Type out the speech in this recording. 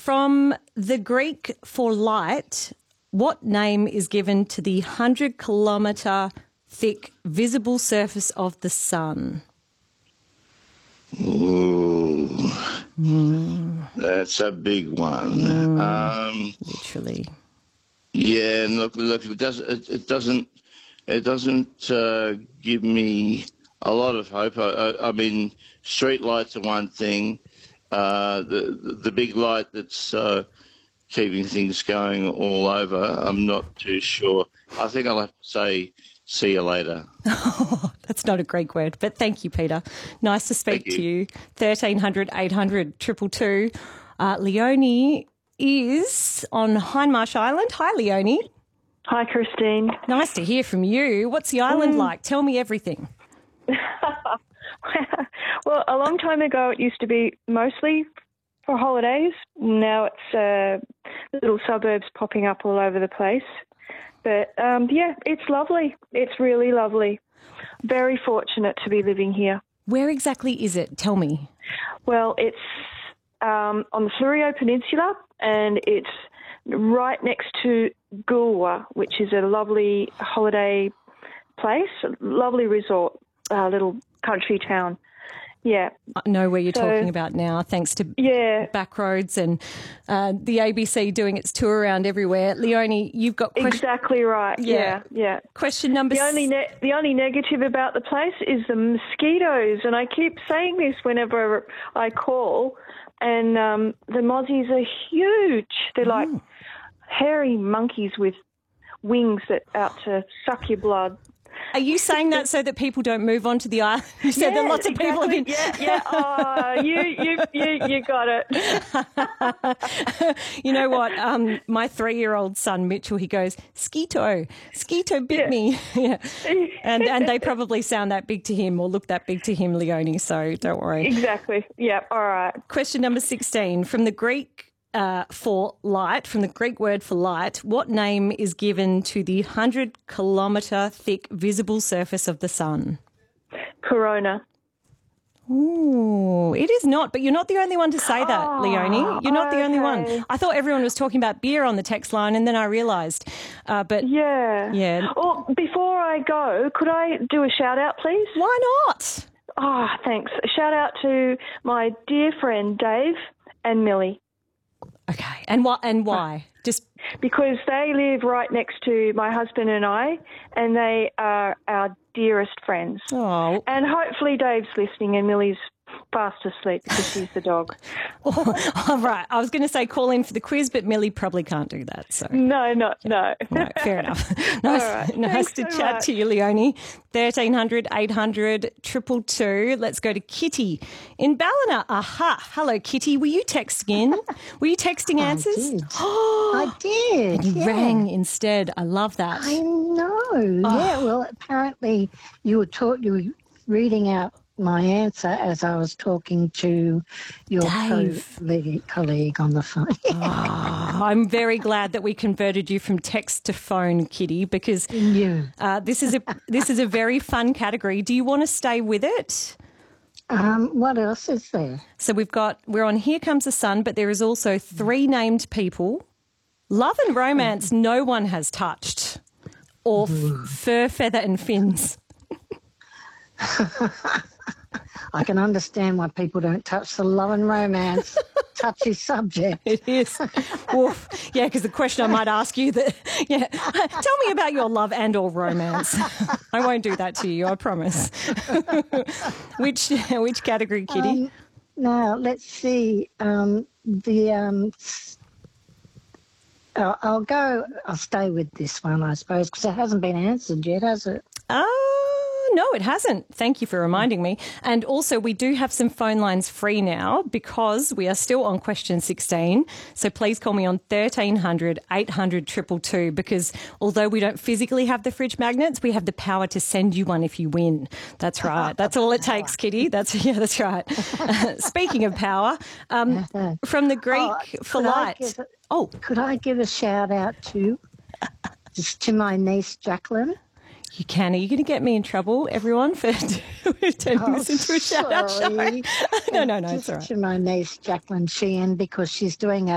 From the Greek for light, what name is given to the 100-kilometre thick visible surface of the sun? Ooh, that's a big one. Literally. Yeah, and look, it doesn't give me a lot of hope. I mean, street lights are one thing. The big light that's keeping things going all over, I'm not too sure. I think I'll have to say, see you later. Oh, that's not a Greek word, but thank you, Peter. Nice to speak to you. 1300 800 222. Leonie is on Hindmarsh Island. Hi, Leonie. Hi, Christine. Nice to hear from you. What's the island like? Tell me everything. Well, a long time ago it used to be mostly for holidays. Now it's little suburbs popping up all over the place. But, yeah, it's lovely. It's really lovely. Very fortunate to be living here. Where exactly is it? Tell me. Well, it's on the Fleurieu Peninsula, and it's right next to Goolwa, which is a lovely holiday place, a lovely resort, little country town. Yeah. I know where you're talking about now, thanks to Backroads and the ABC doing its tour around everywhere. Leonie, you've got exactly right. Yeah. Question number. The only negative about the place is the mosquitoes, and I keep saying this whenever I call. And the mozzies are huge. They're like hairy monkeys with wings that out to suck your blood. Are you saying that so that people don't move on to the island? You said that lots of people have been... Yeah. Oh, you got it. You know what? My 3-year-old son, Mitchell, he goes, Skeeto bit me. Yeah. And they probably sound that big to him or look that big to him, Leonie, so don't worry. Exactly. Yeah, all right. Question number 16. From the Greek for light, from the Greek word for light, what name is given to the 100-kilometre thick visible surface of the sun? Corona. Ooh, it is not, but you're not the only one to say that, Leonie. You're not the only one. I thought everyone was talking about beer on the text line, and then I realised. But yeah. Well, before I go, could I do a shout-out, please? Why not? Oh, thanks. A shout-out to my dear friend Dave and Millie. Okay, and why? Just because they live right next to my husband and I, and they are our dearest friends. Oh. And hopefully Dave's listening and Millie's fast asleep because she's the dog. All right. I was going to say call in for the quiz, but Millie probably can't do that. So No, fair enough. Nice to chat to you, Leonie. 1300 800 222. Let's go to Kitty in Ballina. Aha. Hello, Kitty. Were you texting in? Were you texting answers? I did. You rang instead. I love that. I know. Yeah, well, apparently you were reading out my answer as I was talking to your colleague on the phone. I'm very glad that we converted you from text to phone, Kitty, because this is a very fun category. Do you want to stay with it? What else is there? So we're on Here Comes the Sun, but there is also 3 named people. Love and romance no one has touched. Or fur, feather and fins. I can understand why people don't touch the love and romance touchy subject. It is. Oof. Yeah, because the question I might ask you tell me about your love and or romance. I won't do that to you, I promise. Which category, Kitty? Now, let's see. I'll stay with this one, I suppose, because it hasn't been answered yet, has it? No, it hasn't. Thank you for reminding me. And also, we do have some phone lines free now because we are still on question 16. So please call me on 1300 800 222 because although we don't physically have the fridge magnets, we have the power to send you one if you win. That's right. That's all it takes, Kitty. That's right. Speaking of power, from the Greek for light. Could I give a shout out to my niece Jacqueline? You can. Are you going to get me in trouble, everyone, for turning this into a shout-out show? No, it's all right. To my niece Jacqueline Sheehan because she's doing